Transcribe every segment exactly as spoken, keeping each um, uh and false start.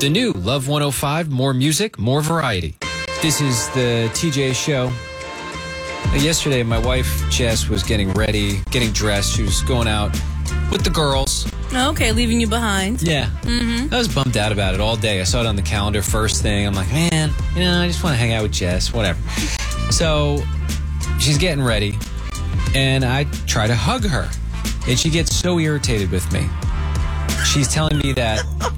The new Love one oh five, more music, more variety. This is the T J Show. Yesterday, my wife, Jess, was getting ready, getting dressed. She was going out with the girls. Okay, leaving you behind. Yeah. Mm-hmm. I was bummed out about it all day. I saw it on the calendar first thing. I'm like, man, you know, I just want to hang out with Jess, whatever. So she's getting ready, and I try to hug her, and she gets so irritated with me. She's telling me that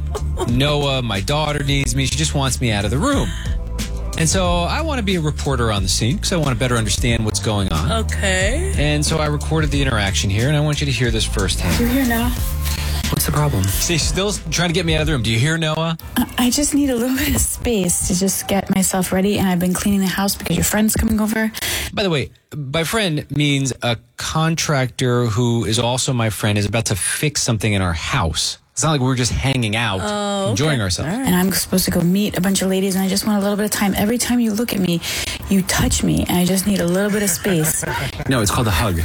Noah, my daughter, needs me. She just wants me out of the room. And so I want to be a reporter on the scene because I want to better understand what's going on. Okay. And so I recorded the interaction here, and I want you to hear this firsthand. You're here now. What's the problem? See, she's still trying to get me out of the room. Do you hear, Noah? I just need a little bit of space to just get myself ready, and I've been cleaning the house because your friend's coming over. By the way, my friend means a contractor who is also my friend is about to fix something in our house. It's not like we're just hanging out, oh, enjoying okay. ourselves. And I'm supposed to go meet a bunch of ladies, and I just want a little bit of time. Every time you look at me, you touch me, and I just need a little bit of space. No, it's called a hug.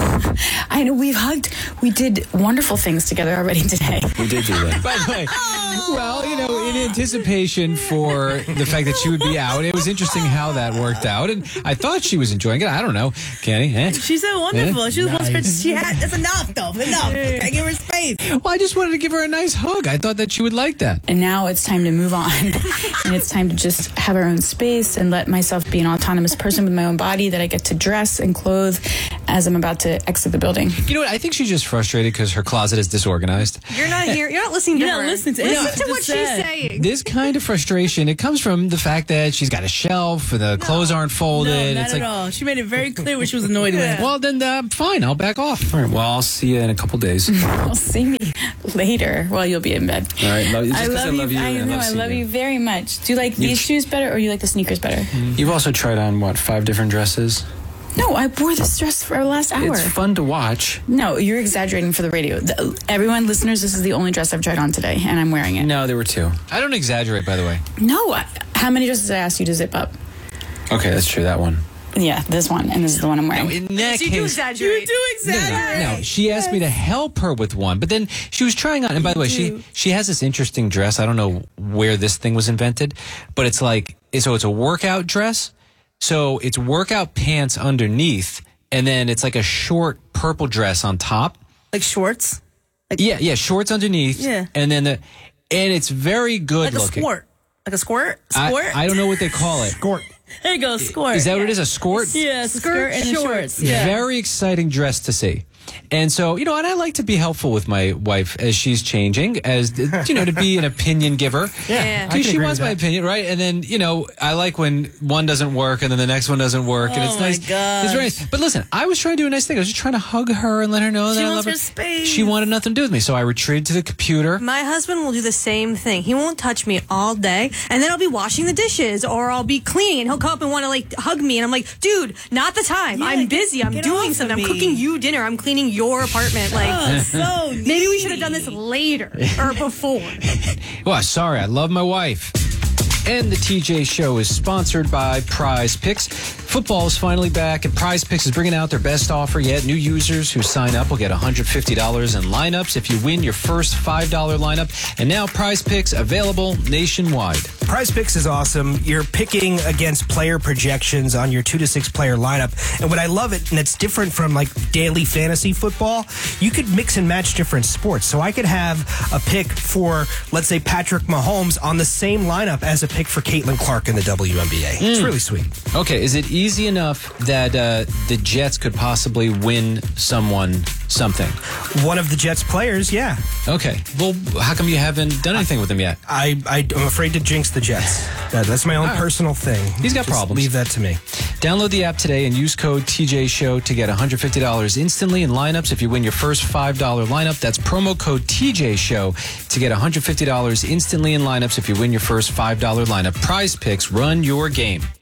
I know, we've hugged. We did wonderful things together already today. We did do that. By the way, well, you know, in anticipation for the fact that she would be out, it was interesting how that worked out, and I thought she was enjoying it. I don't know, Kenny. Eh? She said wonderful. Eh? She was nice. She had. That's enough, though. Enough. I give her space. Well, I just wanted to give her a nice hug. I thought that she would like that. And now it's time to move on. And it's time to just have our own space and let myself be an autonomous person with my own body that I get to dress and clothe as I'm about to exit the building. You know what? I think she's just frustrated because her closet is disorganized. You're not here. You're not listening to You're her. not listening to Listen it. to No, what just she's said. saying. This kind of frustration, it comes from the fact that she's got a shelf and the clothes aren't folded. No, not it's at like, all. She made it very clear what she was annoyed with. well, then uh, fine. I'll back off. All right. Well, I'll see you in a couple days. You'll see me later. Well, you'll be in bed. All right. Love you. I love, I love you. you. I know. I seeing love you very much. Do you like You- these shoes better, or you like the sneakers better? You've also tried on, what, five different dresses? No, I wore this dress for our last hour. It's fun to watch. No, you're exaggerating for the radio. The, everyone, listeners, this is the only dress I've tried on today, and I'm wearing it. No, there were two. I don't exaggerate, by the way. No, I, how many dresses did I ask you to zip up? Okay, that's true. That one. Yeah, this one, and this is the one I'm Now, wearing. in that You do case, exaggerate. You do exaggerate. no, she asked me to help her with one, but then she was trying on. And by the way, she she has this interesting dress. I don't know where this thing was invented, but it's like so it's a workout dress. So it's workout pants underneath, and then it's like a short purple dress on top. Like shorts? Yeah, yeah, shorts underneath. Yeah. And then the and it's very good Like a looking. squirt? Like a squirt? I, Squirt? I don't know what they call it. Squirt. There you go, squirt. Is that what it is? A skirt? Yeah, it's a skirt and shorts. shorts. Yeah. Very exciting dress to see. And so, you know, and I like to be helpful with my wife as she's changing, as, you know, to be an opinion giver. Yeah. Because she agree wants with my that. opinion, right? And then, you know, I like when one doesn't work and then the next one doesn't work. and Oh, it's my nice. gosh. It's very nice. But listen, I was trying to do a nice thing. I was just trying to hug her and let her know She that I wants love her space. She wanted nothing to do with me. So I retreated to the computer. My husband will do the same thing. He won't touch me all day, and then I'll be washing the dishes or I'll be cleaning, and he'll come up and want to like hug me, and I'm like, dude, not the time. Yeah, I'm get- busy. I'm get doing off something. of I'm me. cooking you dinner. I'm cleaning your apartment. Like, Oh, so maybe we should have done this later or before. Well, sorry, I love my wife. And the T J Show is sponsored by Prize Picks. Football is finally back, and Prize Picks is bringing out their best offer yet. New users who sign up will get one hundred fifty dollars in lineups if you win your first five dollar lineup. And now Prize Picks available nationwide. Prize Picks is awesome. You're picking against player projections on your two to six player lineup. And what I love it, and it's different from like daily fantasy football, you could mix and match different sports. So I could have a pick for, let's say, Patrick Mahomes on the same lineup as a pick for Caitlin Clark in the W N B A. It's really sweet. Okay, is it easy enough that uh, the Jets could possibly win someone something? One of the Jets players, yeah. Okay, well, how come you haven't done anything with them yet? I, I, I'm afraid to jinx the Jets. That, that's my own right. personal thing. He's got Just problems. Leave that to me. Download the app today and use code T J Show to get one hundred fifty dollars instantly in lineups if you win your first five dollar lineup. That's promo code T J Show to get one hundred fifty dollars instantly in lineups if you win your first five dollar lineup. Prize Picks, run your game.